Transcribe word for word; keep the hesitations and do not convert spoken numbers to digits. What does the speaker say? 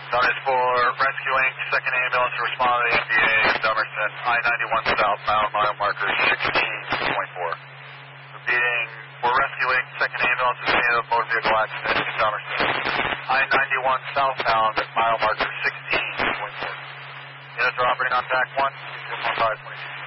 Done is for rescuing second ambulance to respond to the M D A in Dummerston, I ninety-one southbound, mile marker sixteen point four. Repeating, for rescuing second ambulance to scene of motor vehicle accident in Dummerston, I ninety-one southbound, mile marker sixteen point four. Units are operating on T A C one, two four five twenty-two.